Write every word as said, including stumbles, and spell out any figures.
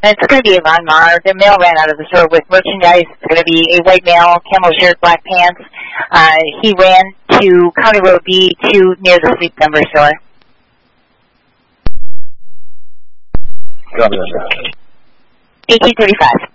And it's going to be Yvonne Marr. The male ran out of the store with merchandise. It's going to be a white male, camel shirt, black pants. Uh, he ran to County Road B two near the Sleep Number store. eighteen thirty-five.